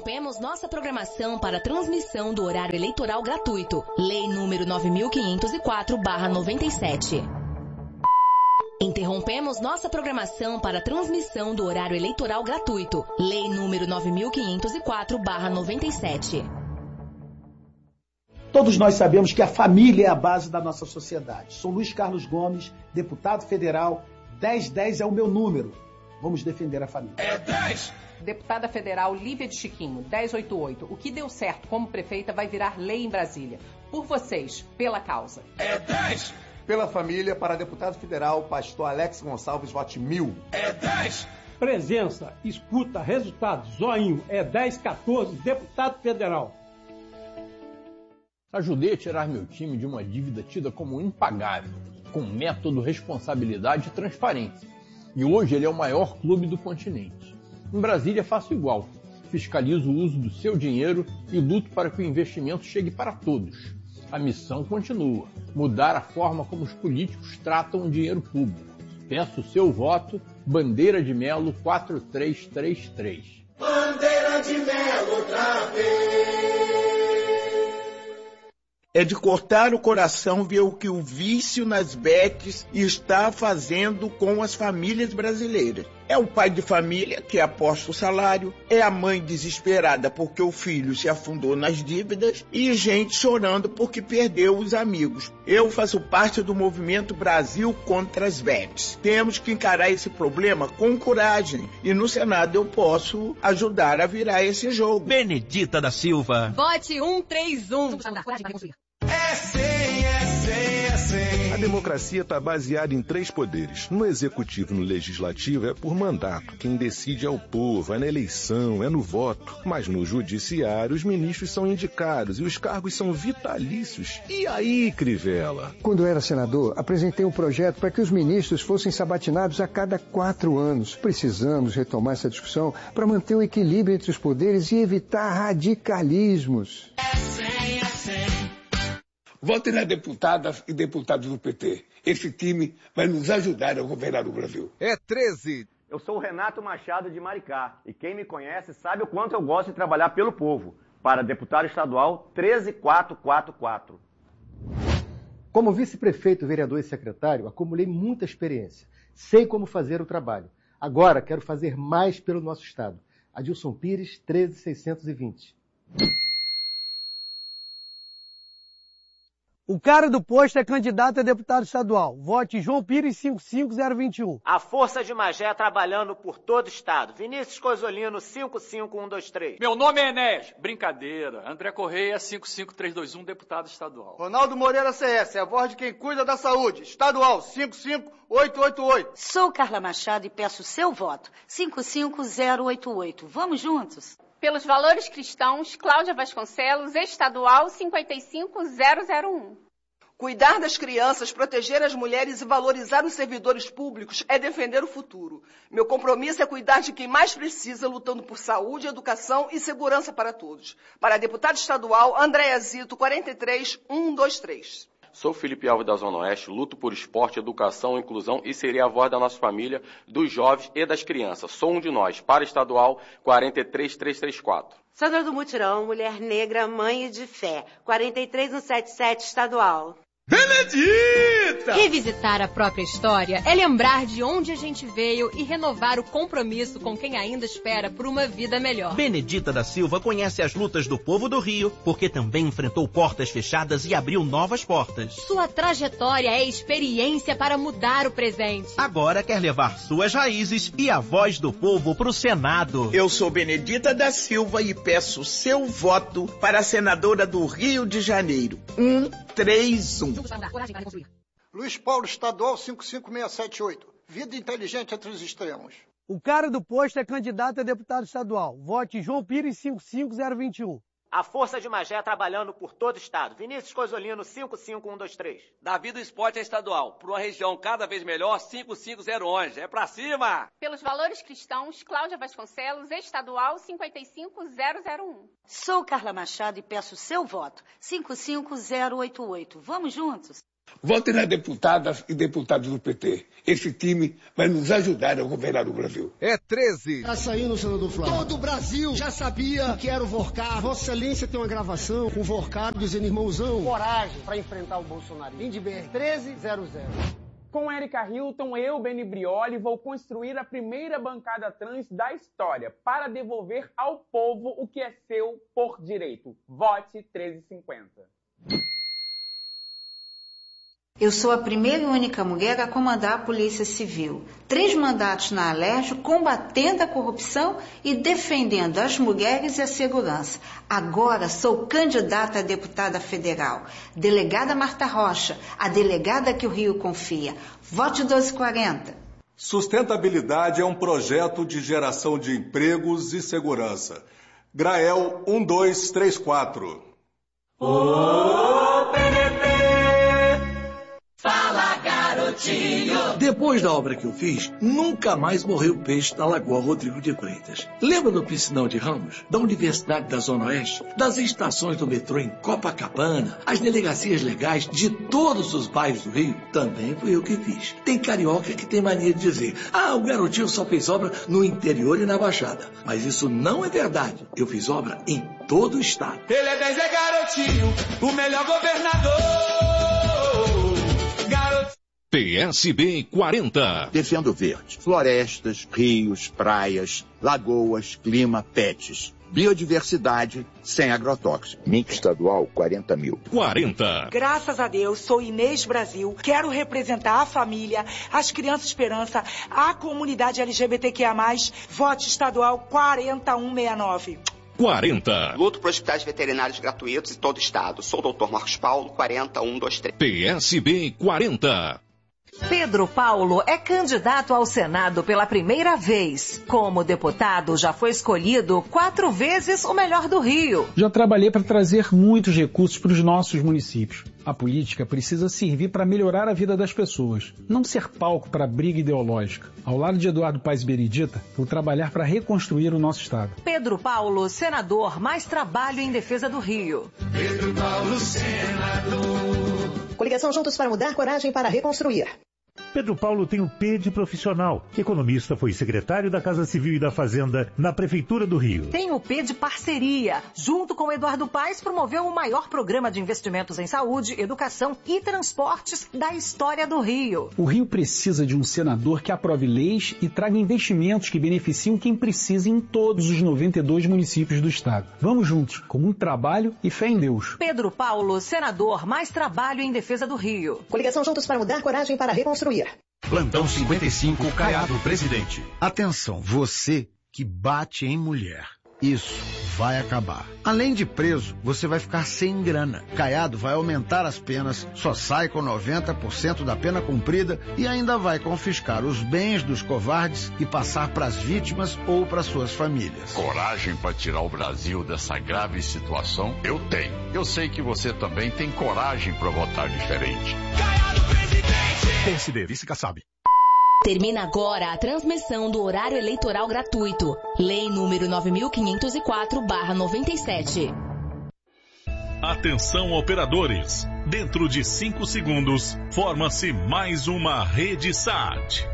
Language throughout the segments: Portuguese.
Interrompemos nossa programação para transmissão do horário eleitoral gratuito. Lei número 9504/97. Interrompemos nossa programação para transmissão do horário eleitoral gratuito. Lei número 9504/97. Todos nós sabemos que a família é a base da nossa sociedade. Sou Luiz Carlos Gomes, deputado federal. 1010 é o meu número. Vamos defender a família. É 10! Deputada federal Lívia de Chiquinho, 1088. O que deu certo como prefeita vai virar lei em Brasília. Por vocês, pela causa. É 10! Pela família, para deputado federal, pastor Alex Gonçalves, vote 1000. É 10! Presença, escuta, resultados, zoinho, é 1014, deputado federal. Ajudei a tirar meu time de uma dívida tida como impagável, com método, responsabilidade e transparência. E hoje ele é o maior clube do continente. Em Brasília faço igual. Fiscalizo o uso do seu dinheiro e luto para que o investimento chegue para todos. A missão continua: mudar a forma como os políticos tratam o dinheiro público. Peço o seu voto, Bandeira de Melo 4333. Bandeira de Melo outra vez. É de cortar o coração ver o que o vício nas bets está fazendo com as famílias brasileiras. É o pai de família que aposta o salário, é a mãe desesperada porque o filho se afundou nas dívidas e gente chorando porque perdeu os amigos. Eu faço parte do movimento Brasil contra as bets. Temos que encarar esse problema com coragem e no Senado eu posso ajudar a virar esse jogo. Benedita da Silva. Vote 131. É 100, é 100, é 100. A democracia está baseada em 3 poderes. No executivo e no legislativo é por mandato. Quem decide é o povo, é na eleição, é no voto. Mas no judiciário os ministros são indicados e os cargos são vitalícios. E aí, Crivella? Quando eu era senador, apresentei um projeto para que os ministros fossem sabatinados a cada 4 anos. Precisamos retomar essa discussão para manter o equilíbrio entre os poderes e evitar radicalismos. É 100, é 100. Vote nas deputadas e deputados do PT. Esse time vai nos ajudar a governar o Brasil. É 13. Eu sou o Renato Machado de Maricá e quem me conhece sabe o quanto eu gosto de trabalhar pelo povo. Para deputado estadual 13444. Como vice-prefeito, vereador e secretário, acumulei muita experiência. Sei como fazer o trabalho. Agora quero fazer mais pelo nosso estado. Adilson Pires, 13620. O cara do posto é candidato a deputado estadual. Vote João Pires 55021. A Força de Magé trabalhando por todo o estado. Vinícius Coisolino 55123. Meu nome é Enéas. Brincadeira. André Correia 55321, deputado estadual. Ronaldo Moreira CS, é a voz de quem cuida da saúde. Estadual 55888. Sou Carla Machado e peço seu voto. 55088. Vamos juntos? Pelos valores cristãos, Cláudia Vasconcelos, estadual 55001. Cuidar das crianças, proteger as mulheres e valorizar os servidores públicos é defender o futuro. Meu compromisso é cuidar de quem mais precisa, lutando por saúde, educação e segurança para todos. Para deputado estadual, Andréa Zito, 43123. Sou Felipe Alves da Zona Oeste, luto por esporte, educação, inclusão e serei a voz da nossa família, dos jovens e das crianças. Sou um de nós. Para estadual, 43334. Sandra do Mutirão, mulher negra, mãe de fé, 43177 estadual. Benedita! Revisitar a própria história é lembrar de onde a gente veio e renovar o compromisso com quem ainda espera por uma vida melhor. Benedita da Silva conhece as lutas do povo do Rio, porque também enfrentou portas fechadas e abriu novas portas. Sua trajetória é experiência para mudar o presente. Agora quer levar suas raízes e a voz do povo para o Senado. Eu sou Benedita da Silva e peço seu voto para a senadora do Rio de Janeiro. 131. Luiz Paulo, estadual 55678. Vida inteligente entre os extremos. O cara do posto é candidato a deputado estadual. Vote João Pires 55021. A Força de Magé trabalhando por todo o estado. Vinícius Coisolino 55123. Davi do Esporte é estadual. Por uma região cada vez melhor, 55011. É pra cima! Pelos valores cristãos, Cláudia Vasconcelos, estadual 55001. Sou Carla Machado e peço seu voto. 55088. Vamos juntos? Votem nas deputadas e deputados do PT. Esse time vai nos ajudar a governar o Brasil. É 13. Tá saindo, senador Flávio. Todo o Brasil já sabia que era o Vorcar. Vossa Excelência tem uma gravação com o Vorcar dizendo irmãozão. Coragem para enfrentar o Bolsonaro. Lindbergh 1300. Com Érica Hilton, eu, Beni Brioli, vou construir a primeira bancada trans da história para devolver ao povo o que é seu por direito. Vote 1350. Eu sou a primeira e única mulher a comandar a Polícia Civil. 3 mandatos na Alerj, combatendo a corrupção e defendendo as mulheres e a segurança. Agora sou candidata a deputada federal. Delegada Marta Rocha, a delegada que o Rio confia. Vote 1240. Sustentabilidade é um projeto de geração de empregos e segurança. Grael 1234. Fala, garotinho! Depois da obra que eu fiz, nunca mais morreu peixe na Lagoa Rodrigo de Freitas. Lembra do piscinão de Ramos? Da Universidade da Zona Oeste? Das estações do metrô em Copacabana? As delegacias legais de todos os bairros do Rio? Também fui eu que fiz. Tem carioca que tem mania de dizer: o garotinho só fez obra no interior e na Baixada. Mas isso não é verdade. Eu fiz obra em todo o estado. Ele é 10, é garotinho, o melhor governador. PSB 40. Defendo o verde. Florestas, rios, praias, lagoas, clima, pets. Biodiversidade sem agrotóxico. Mic estadual 40 mil. 40. Graças a Deus, sou Inês Brasil. Quero representar a família, as crianças esperança, a comunidade LGBTQIA+. Vote estadual 40169. 40. Luto por hospitais veterinários gratuitos em todo o estado. Sou o Dr. Marcos Paulo, 40123. PSB 40. Pedro Paulo é candidato ao Senado pela primeira vez. Como deputado, já foi escolhido 4 vezes o melhor do Rio. Já trabalhei para trazer muitos recursos para os nossos municípios. A política precisa servir para melhorar a vida das pessoas, não ser palco para briga ideológica. Ao lado de Eduardo Paes Beredita, vou trabalhar para reconstruir o nosso estado. Pedro Paulo, senador, mais trabalho em defesa do Rio. Pedro Paulo, senador. Coligação Juntos para Mudar, coragem para reconstruir. Pedro Paulo tem o P de profissional. Economista, foi secretário da Casa Civil e da Fazenda na Prefeitura do Rio. Tem o P de parceria. Junto com Eduardo Paes, promoveu o maior programa de investimentos em saúde, educação e transportes da história do Rio. O Rio precisa de um senador que aprove leis e traga investimentos que beneficiam quem precisa em todos os 92 municípios do estado. Vamos juntos, com muito trabalho e fé em Deus. Pedro Paulo, senador, mais trabalho em defesa do Rio. Coligação Juntos para Mudar, coragem para reconstruir. Plantão 55, Caiado Presidente. Atenção, você que bate em mulher. Isso vai acabar. Além de preso, você vai ficar sem grana. Caiado vai aumentar as penas, só sai com 90% da pena cumprida e ainda vai confiscar os bens dos covardes e passar para as vítimas ou para suas famílias. Coragem para tirar o Brasil dessa grave situação? Eu tenho. Eu sei que você também tem coragem para votar diferente. Caiado Presidente! PSD, Vice Kassab. Termina agora a transmissão do horário eleitoral gratuito. Lei número 9504/97. Atenção, operadores. Dentro de 5 segundos, forma-se mais uma rede SAT.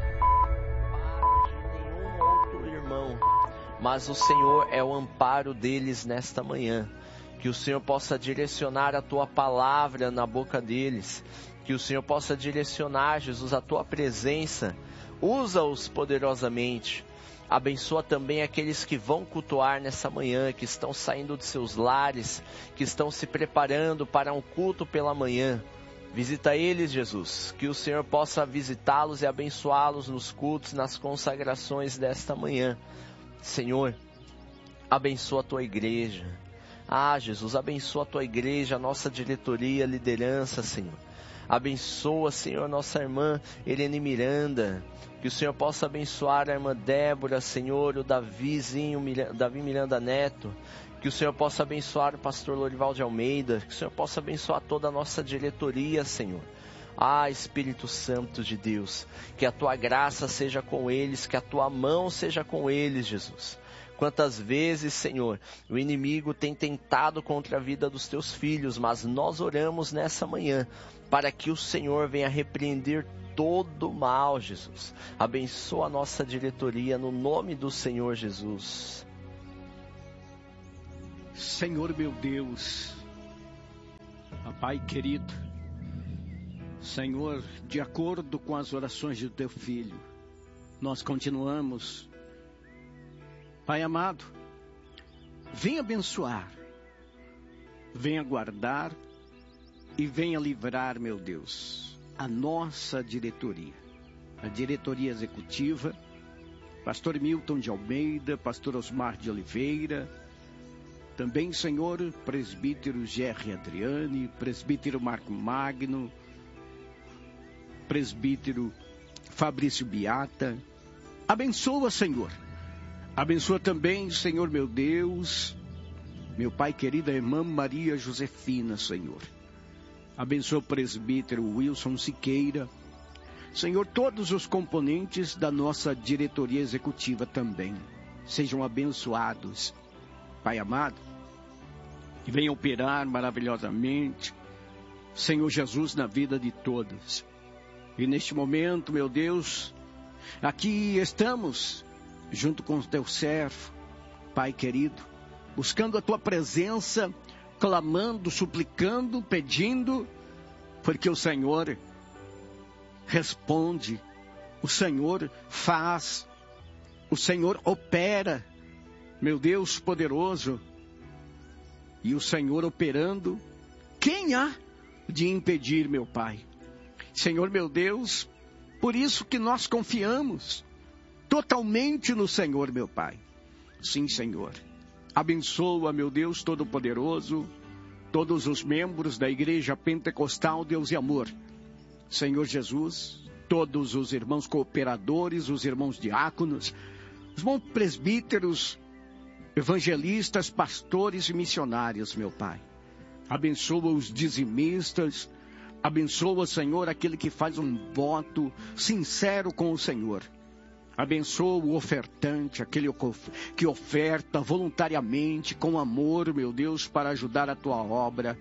Nenhum outro irmão, mas o Senhor é o amparo deles nesta manhã. Que o Senhor possa direcionar a tua palavra na boca deles. Que o Senhor possa direcionar, Jesus, a tua presença. Usa-os poderosamente. Abençoa também aqueles que vão cultuar nessa manhã, que estão saindo de seus lares, que estão se preparando para um culto pela manhã. Visita eles, Jesus, que o Senhor possa visitá-los e abençoá-los nos cultos, nas consagrações desta manhã. Senhor, abençoa a tua igreja. Jesus, abençoa a tua igreja, a nossa diretoria, liderança, Senhor. Abençoa, Senhor, nossa irmã Helene Miranda. Que o Senhor possa abençoar a irmã Débora, Senhor, o Davi Miranda Neto. Que o Senhor possa abençoar o pastor Lorival de Almeida. Que o Senhor possa abençoar toda a nossa diretoria, Senhor. Ah, Espírito Santo de Deus, que a tua graça seja com eles, que a tua mão seja com eles, Jesus. Quantas vezes, Senhor, o inimigo tem tentado contra a vida dos teus filhos, mas nós oramos nessa manhã para que o Senhor venha repreender todo o mal, Jesus. Abençoa a nossa diretoria no nome do Senhor Jesus. Senhor meu Deus, Pai querido, Senhor, de acordo com as orações do teu filho, nós continuamos. Pai amado, venha abençoar, venha guardar e venha livrar, meu Deus, a nossa diretoria, a diretoria executiva, pastor Milton de Almeida, pastor Osmar de Oliveira, também, Senhor, presbítero Gerry Adriane, presbítero Marco Magno, presbítero Fabrício Beata. Abençoa, Senhor. Abençoa também, Senhor meu Deus, meu Pai querido, a irmã Maria Josefina, Senhor. Abençoa o presbítero Wilson Siqueira. Senhor, todos os componentes da nossa diretoria executiva também sejam abençoados. Pai amado, que venha operar maravilhosamente, Senhor Jesus, na vida de todos. E neste momento, meu Deus, aqui estamos, junto com o teu servo, Pai querido, buscando a tua presença, clamando, suplicando, pedindo, porque o Senhor responde, o Senhor faz, o Senhor opera, meu Deus poderoso, e o Senhor operando, quem há de impedir, meu Pai? Senhor meu Deus, por isso que nós confiamos totalmente no Senhor, meu Pai. Sim, Senhor. Abençoa, meu Deus Todo-Poderoso, todos os membros da Igreja Pentecostal Deus e Amor. Senhor Jesus, todos os irmãos cooperadores, os irmãos diáconos, os irmãos presbíteros, evangelistas, pastores e missionários, meu Pai. Abençoa os dizimistas, abençoa, Senhor, aquele que faz um voto sincero com o Senhor. Abençoa o ofertante, aquele que oferta voluntariamente, com amor, meu Deus, para ajudar a tua obra.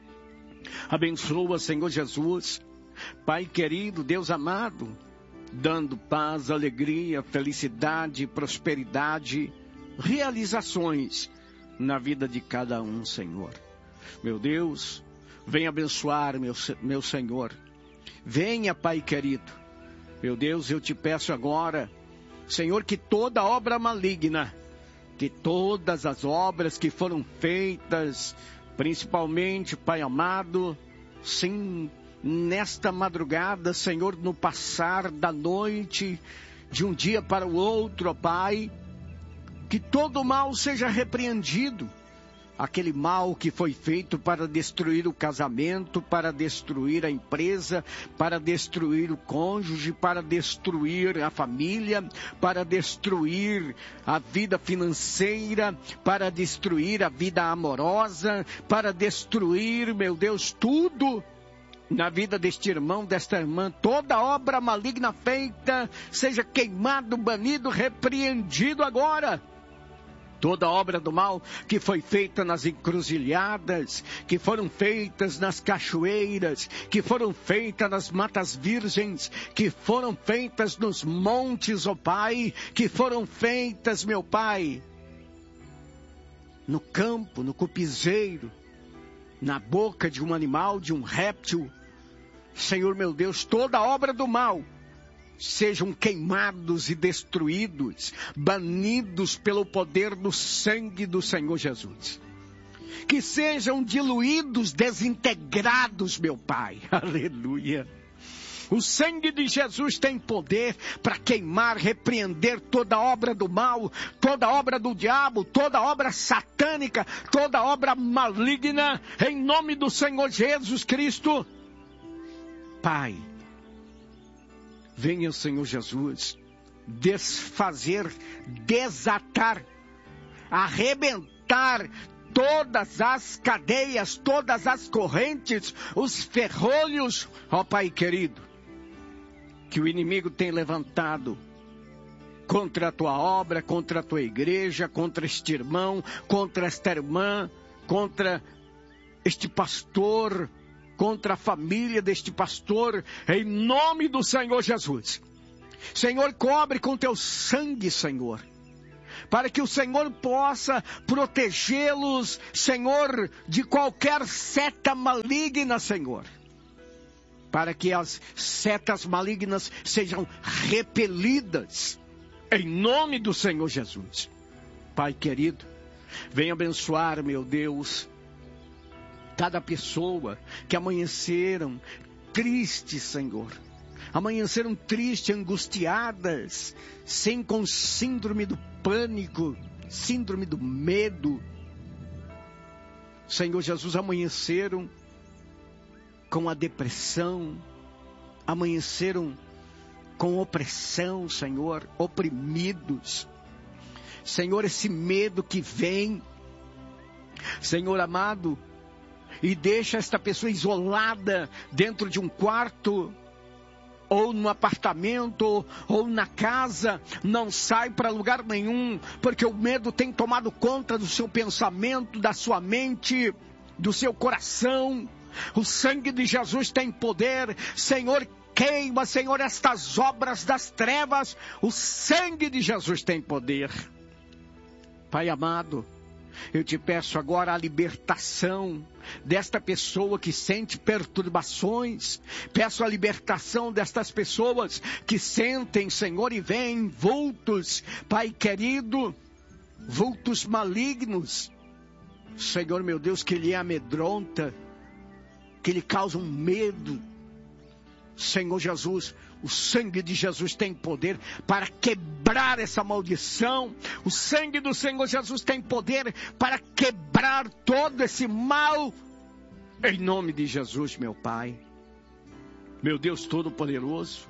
Abençoa, Senhor Jesus, Pai querido, Deus amado, dando paz, alegria, felicidade, prosperidade, realizações na vida de cada um, Senhor. Meu Deus, venha abençoar, meu Senhor. Venha, Pai querido. Meu Deus, eu te peço agora, Senhor, que toda obra maligna, que todas as obras que foram feitas, principalmente, Pai amado, sim, nesta madrugada, Senhor, no passar da noite, de um dia para o outro, ó Pai, que todo mal seja repreendido. Aquele mal que foi feito para destruir o casamento, para destruir a empresa, para destruir o cônjuge, para destruir a família, para destruir a vida financeira, para destruir a vida amorosa, para destruir, meu Deus, tudo na vida deste irmão, desta irmã. Toda obra maligna feita seja queimado, banido, repreendido agora. Toda obra do mal que foi feita nas encruzilhadas, que foram feitas nas cachoeiras, que foram feitas nas matas virgens, que foram feitas nos montes, ó Pai, que foram feitas, meu Pai, no campo, no copizeiro, na boca de um animal, de um réptil. Senhor meu Deus, toda obra do mal sejam queimados e destruídos, banidos pelo poder do sangue do Senhor Jesus. Que sejam diluídos, desintegrados, meu Pai. Aleluia. O sangue de Jesus tem poder para queimar, repreender toda obra do mal, toda obra do diabo, toda obra satânica, toda obra maligna, em nome do Senhor Jesus Cristo. Pai, venha, Senhor Jesus, desfazer, desatar, arrebentar todas as cadeias, todas as correntes, os ferrolhos, ó Pai querido, que o inimigo tem levantado contra a tua obra, contra a tua igreja, contra este irmão, contra esta irmã, contra este pastor, contra a família deste pastor, em nome do Senhor Jesus. Senhor, cobre com teu sangue, Senhor, para que o Senhor possa protegê-los, Senhor, de qualquer seta maligna, Senhor, para que as setas malignas sejam repelidas, em nome do Senhor Jesus. Pai querido, venha abençoar, meu Deus, cada pessoa que amanheceram tristes, Senhor, amanheceram tristes, angustiadas, com síndrome do pânico, síndrome do medo. Senhor Jesus, amanheceram com a depressão, amanheceram com opressão, Senhor, oprimidos. Senhor, esse medo que vem, Senhor amado, e deixa esta pessoa isolada dentro de um quarto, ou no apartamento, ou na casa, não sai para lugar nenhum, porque o medo tem tomado conta do seu pensamento, da sua mente, do seu coração. O sangue de Jesus tem poder, Senhor, queima, Senhor, estas obras das trevas, o sangue de Jesus tem poder. Pai amado, eu te peço agora a libertação desta pessoa que sente perturbações. Peço a libertação destas pessoas que sentem, Senhor, e veem vultos, Pai querido, vultos malignos. Senhor, meu Deus, que lhe amedronta, que lhe causa um medo. Senhor Jesus, o sangue de Jesus tem poder para quebrar essa maldição. O sangue do Senhor Jesus tem poder para quebrar todo esse mal. Em nome de Jesus, meu Pai. Meu Deus Todo-Poderoso,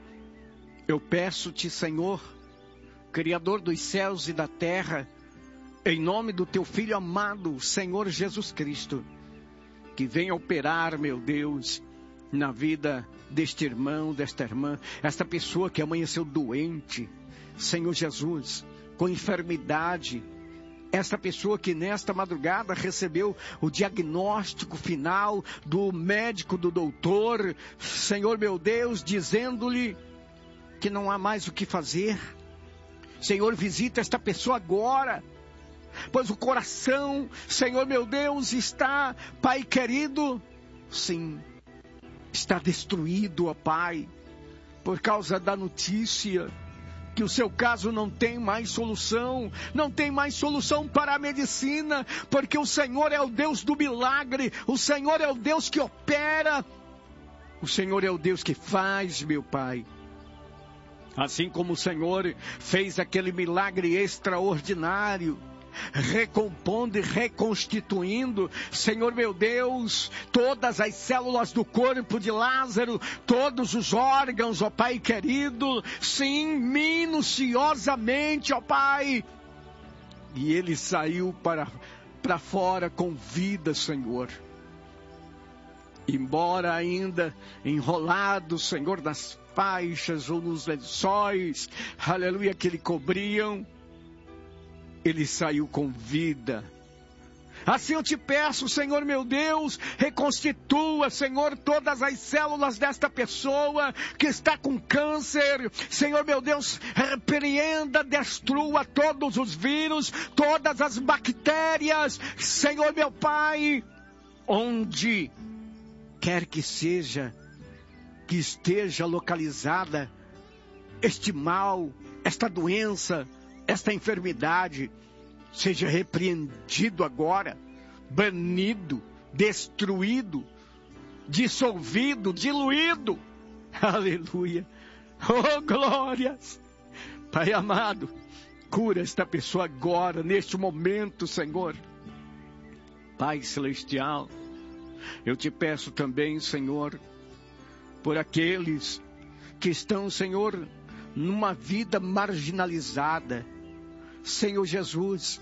eu peço-te, Senhor, Criador dos céus e da terra, em nome do teu Filho amado, Senhor Jesus Cristo, que venha operar, meu Deus, na vida deste irmão, desta irmã, esta pessoa que amanheceu doente, Senhor Jesus, com enfermidade, esta pessoa que nesta madrugada recebeu o diagnóstico final do médico, do doutor, Senhor meu Deus, dizendo-lhe que não há mais o que fazer. Senhor, visita esta pessoa agora, pois o coração, Senhor meu Deus, está, Pai querido, sim, está destruído, ó Pai, por causa da notícia que o seu caso não tem mais solução, não tem mais solução para a medicina, porque o Senhor é o Deus do milagre, o Senhor é o Deus que opera, o Senhor é o Deus que faz, meu Pai. Assim como o Senhor fez aquele milagre extraordinário, recompondo e reconstituindo, Senhor meu Deus, todas as células do corpo de Lázaro, todos os órgãos, ó Pai querido, sim, minuciosamente, ó Pai, e ele saiu para fora com vida, Senhor, embora ainda enrolado, Senhor, nas faixas ou nos lençóis, aleluia, que lhe cobriam, ele saiu com vida. Assim eu te peço, Senhor meu Deus, reconstitua, Senhor, todas as células desta pessoa que está com câncer. Senhor meu Deus, repreenda, destrua todos os vírus, todas as bactérias. Senhor meu Pai, onde quer que seja, que esteja localizada este mal, esta doença, esta enfermidade, seja repreendido agora, banido, destruído, dissolvido, diluído. Aleluia. Oh, glórias. Pai amado, cura esta pessoa agora, neste momento, Senhor. Pai celestial, eu te peço também, Senhor, por aqueles que estão, Senhor, numa vida marginalizada. Senhor Jesus,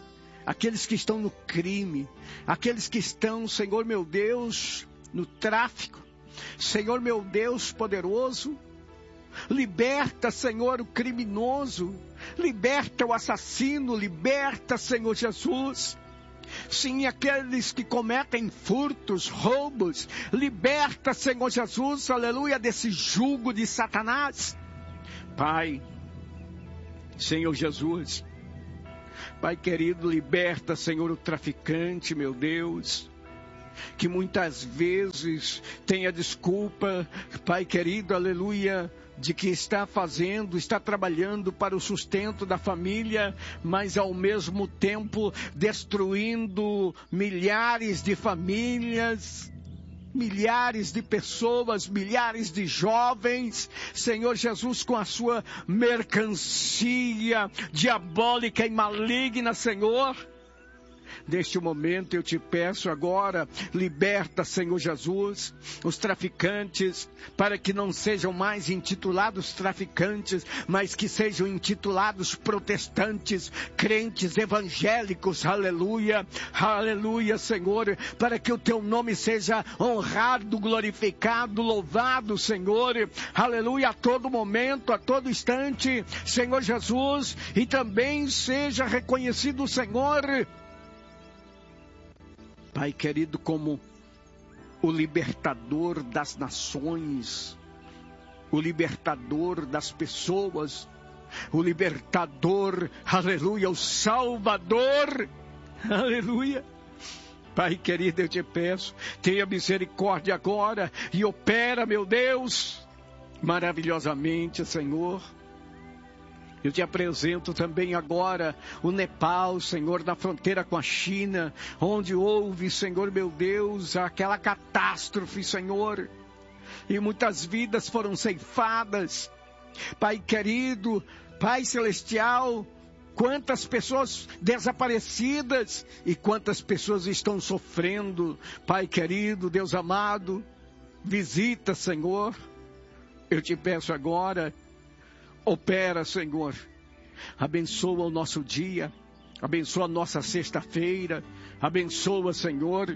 aqueles que estão no crime, aqueles que estão, Senhor meu Deus, no tráfico. Senhor meu Deus poderoso, liberta, Senhor, o criminoso, liberta o assassino, liberta, Senhor Jesus. Sim, aqueles que cometem furtos, roubos, liberta, Senhor Jesus, aleluia, desse jugo de Satanás. Pai, Senhor Jesus, Pai querido, liberta, Senhor, o traficante, meu Deus, que muitas vezes tem a desculpa, Pai querido, aleluia, de que está trabalhando para o sustento da família, mas ao mesmo tempo destruindo milhares de famílias, milhares de pessoas, milhares de jovens, Senhor Jesus, com a sua mercancia diabólica e maligna, Senhor. Neste momento eu te peço agora, liberta, Senhor Jesus, os traficantes, para que não sejam mais intitulados traficantes, mas que sejam intitulados protestantes, crentes evangélicos, aleluia, aleluia, Senhor, para que o teu nome seja honrado, glorificado, louvado, Senhor, aleluia, a todo momento, a todo instante, Senhor Jesus, e também seja reconhecido, Senhor, Pai querido, como o libertador das nações, o libertador das pessoas, o libertador, aleluia, o salvador, aleluia. Pai querido, eu te peço, tenha misericórdia agora e opera, meu Deus, maravilhosamente, Senhor. Eu te apresento também agora o Nepal, Senhor, na fronteira com a China, onde houve, Senhor meu Deus, aquela catástrofe, Senhor, e muitas vidas foram ceifadas. Pai querido, Pai celestial, quantas pessoas desaparecidas e quantas pessoas estão sofrendo. Pai querido, Deus amado, visita, Senhor. Eu te peço agora, opera, Senhor, abençoa o nosso dia, abençoa a nossa sexta-feira, abençoa, Senhor,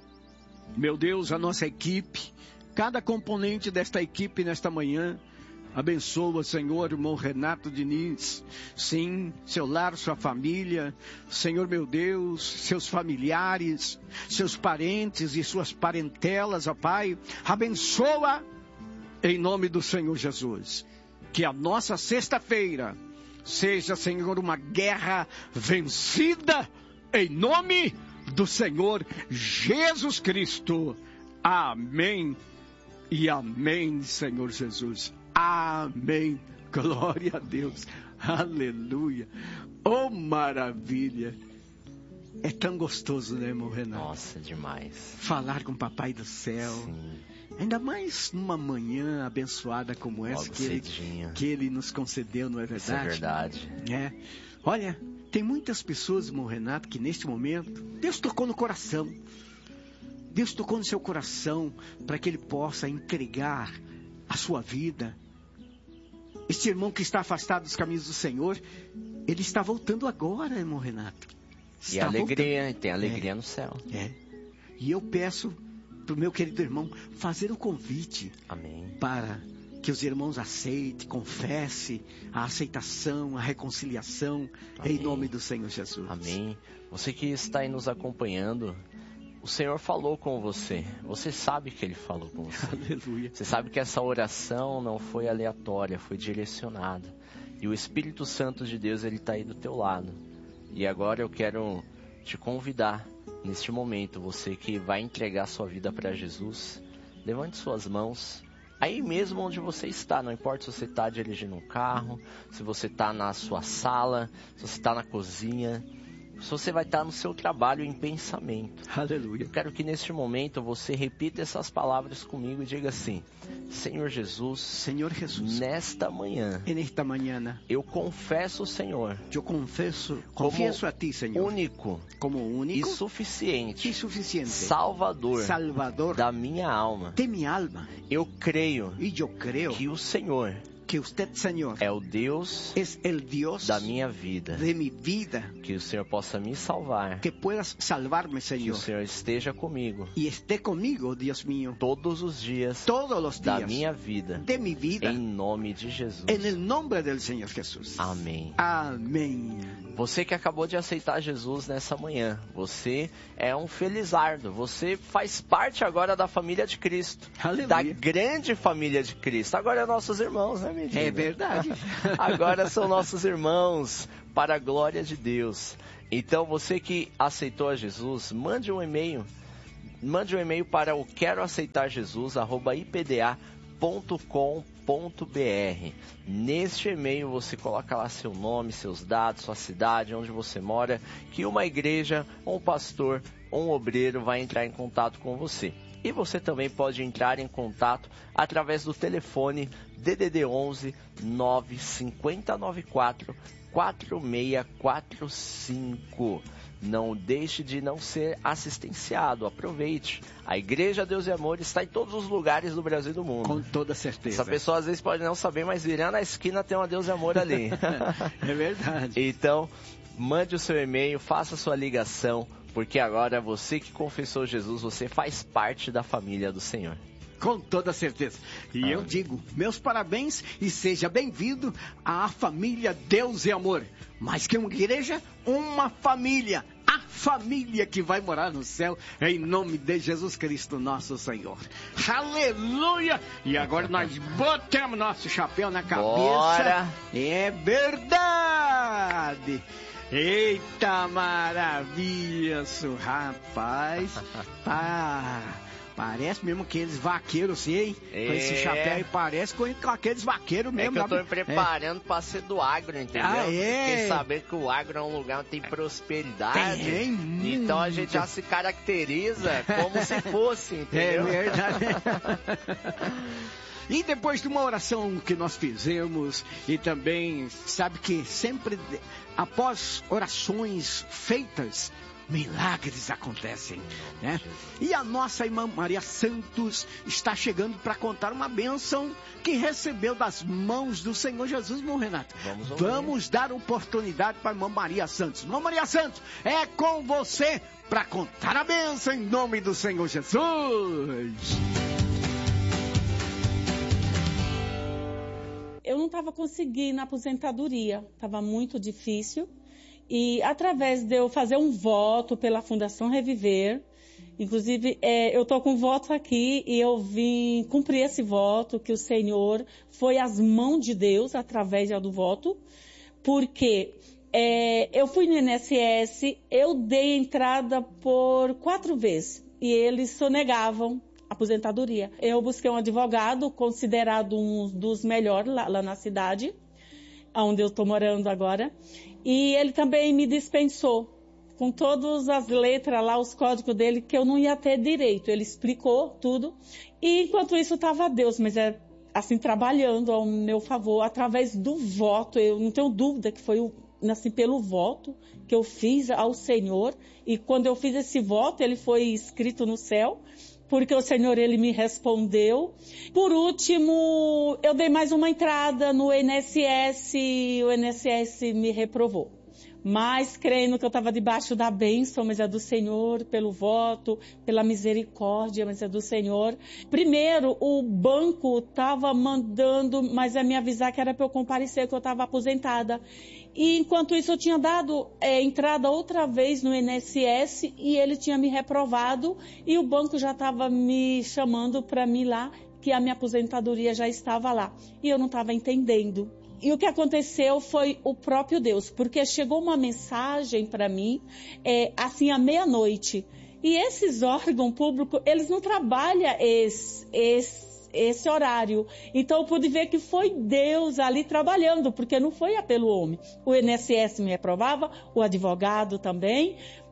meu Deus, a nossa equipe, cada componente desta equipe nesta manhã. Abençoa, Senhor, o irmão Renato Diniz, sim, seu lar, sua família, Senhor meu Deus, seus familiares, seus parentes e suas parentelas, ó Pai, abençoa em nome do Senhor Jesus. Que a nossa sexta-feira seja, Senhor, uma guerra vencida em nome do Senhor Jesus Cristo. Amém e amém, Senhor Jesus. Amém. Glória a Deus. Aleluia. Oh, maravilha. É tão gostoso, né, irmão Renato? Nossa, demais. Falar com o Papai do Céu. Sim. Ainda mais numa manhã abençoada como essa que ele nos concedeu, não é verdade? Isso é verdade. É. Olha, tem muitas pessoas, irmão Renato, que neste momento, Deus tocou no coração. Deus tocou no seu coração para que ele possa entregar a sua vida. Este irmão que está afastado dos caminhos do Senhor, ele está voltando agora, irmão Renato. E alegria, tem alegria no céu. É. E eu peço para o meu querido irmão fazer o convite. Amém. Para que os irmãos aceitem, confessem a aceitação, a reconciliação. Amém. Em nome do Senhor Jesus. Amém. Você que está aí nos acompanhando, o Senhor falou com você. Você sabe que Ele falou com você. Aleluia. Você sabe que essa oração não foi aleatória, foi direcionada. E o Espírito Santo de Deus, Ele está aí do teu lado. E agora eu quero te convidar, neste momento, você que vai entregar sua vida para Jesus, levante suas mãos, aí mesmo onde você está, não importa se você está dirigindo um carro, se você está na sua sala, se você está na cozinha, se você vai estar no seu trabalho em pensamento. Aleluia. Eu quero que neste momento você repita essas palavras comigo e diga assim: Senhor Jesus, nesta manhã, eu confesso, Senhor, confesso a ti, Senhor, único e suficiente, Salvador da minha alma. De minha alma. Eu creio que o Senhor que usted, Senhor, é o Deus da minha vida. De mi vida. Que o Senhor possa me salvar. Que puedas salvar-me, Senhor. Que o Senhor esteja comigo. E esté comigo, Deus mío. Todos os dias. Da minha vida. De mi vida. Em nome de Jesus. En el nombre del Senhor Jesus. Amém. Amém. Você que acabou de aceitar Jesus nessa manhã, você é um felizardo, você faz parte agora da família de Cristo, Aleluia. Da grande família de Cristo. Agora é nossos irmãos, né, Medina? É verdade. Agora são nossos irmãos, para a glória de Deus. Então, você que aceitou a Jesus, mande um e-mail para o queroaceitarjesus@ipda.com.br. Neste e-mail você coloca lá seu nome, seus dados, sua cidade, onde você mora, que uma igreja, um pastor, um obreiro vai entrar em contato com você. E você também pode entrar em contato através do telefone DDD 11 95094 4645. Não deixe de não ser assistenciado, aproveite. A Igreja Deus e Amor está em todos os lugares do Brasil e do mundo. Com toda certeza. Essa pessoa às vezes pode não saber, mas virando na esquina tem uma Deus e Amor ali. É verdade. Então, mande o seu e-mail, faça a sua ligação, porque agora você que confessou Jesus, você faz parte da família do Senhor. Com toda certeza. E eu digo, meus parabéns e seja bem-vindo à família Deus e Amor. Mais que uma igreja, uma família. A família que vai morar no céu, em nome de Jesus Cristo, nosso Senhor. Aleluia! E agora nós botamos nosso chapéu na cabeça. Bora! É verdade! Eita maravilha, rapaz! Parece mesmo aqueles vaqueiros, assim, hein? Com esse chapéu aí, parece com aqueles vaqueiros mesmo. É que eu tô me preparando pra ser do agro, entendeu? Fiquei sabendo que o agro é um lugar onde tem prosperidade. Então a gente já se caracteriza como se fosse, entendeu? É verdade. E depois de uma oração que nós fizemos, e também, sabe que sempre após orações feitas, milagres acontecem, né? E a nossa irmã Maria Santos está chegando para contar uma bênção que recebeu das mãos do Senhor Jesus, meu Renato. Vamos dar oportunidade para a irmã Maria Santos. Irmã Maria Santos, é com você para contar a bênção em nome do Senhor Jesus. Eu não estava conseguindo a aposentadoria, estava muito difícil. E através de eu fazer um voto pela Fundação Reviver, inclusive eu estou com voto aqui e eu vim cumprir esse voto, que o Senhor foi às mãos de Deus através do voto, porque eu fui no INSS, eu dei entrada por 4 vezes e eles sonegavam aposentadoria. Eu busquei um advogado considerado um dos melhores lá na cidade, onde eu estou morando agora, e ele também me dispensou com todas as letras lá, os códigos dele, que eu não ia ter direito. Ele explicou tudo, e enquanto isso estava Deus, mas assim, trabalhando ao meu favor, através do voto. Eu não tenho dúvida que foi assim, pelo voto que eu fiz ao Senhor, e quando eu fiz esse voto, ele foi escrito no céu, porque o Senhor, ele me respondeu. Por último, eu dei mais uma entrada no INSS, e o INSS me reprovou. Mas crendo que eu estava debaixo da bênção, mas é do Senhor, pelo voto, pela misericórdia, mas é do Senhor. Primeiro, o banco estava mandando, mas me avisar que era para eu comparecer, que eu estava aposentada. E enquanto isso eu tinha dado entrada outra vez no INSS e ele tinha me reprovado e o banco já estava me chamando para mim lá, que a minha aposentadoria já estava lá. E eu não estava entendendo. E o que aconteceu foi o próprio Deus, porque chegou uma mensagem para mim, assim, à meia-noite. E esses órgãos públicos, eles não trabalham esse horário. Então eu pude ver que foi Deus ali trabalhando, porque não foi pelo homem. O INSS me reprovava, o advogado também,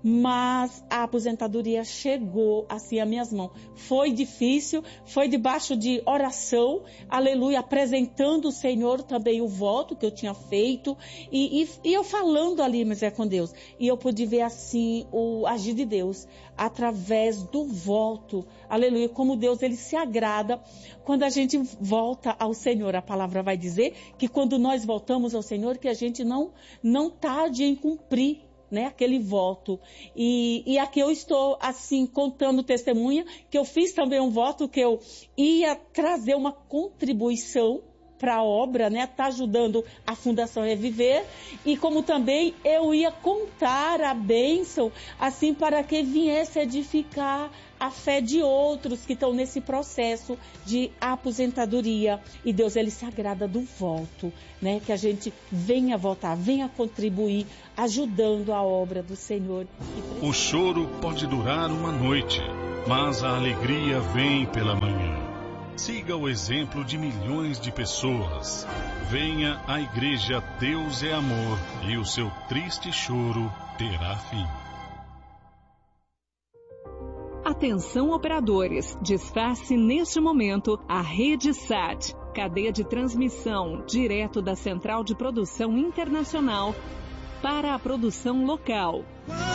mas a aposentadoria chegou assim às minhas mãos. Foi difícil, foi debaixo de oração, aleluia, apresentando o Senhor também o voto que eu tinha feito, e eu falando ali, mas com Deus, e eu pude ver assim o agir de Deus, através do voto, aleluia, como Deus ele se agrada quando a gente volta ao Senhor. A palavra vai dizer que quando nós voltamos ao Senhor, que a gente não tarde em cumprir, né, aquele voto. E aqui eu estou assim contando testemunha que eu fiz também um voto que eu ia trazer uma contribuição para a obra, né, tá ajudando a Fundação Reviver, e como também eu ia contar a bênção, assim, para que viesse edificar a fé de outros que estão nesse processo de aposentadoria. E Deus, ele se agrada do voto, né, que a gente venha votar, venha contribuir, ajudando a obra do Senhor. O choro pode durar uma noite, mas a alegria vem pela manhã. Siga o exemplo de milhões de pessoas. Venha à igreja Deus é Amor e o seu triste choro terá fim. Atenção operadores, desface neste momento a Rede Sat, cadeia de transmissão direto da Central de Produção Internacional para a produção local.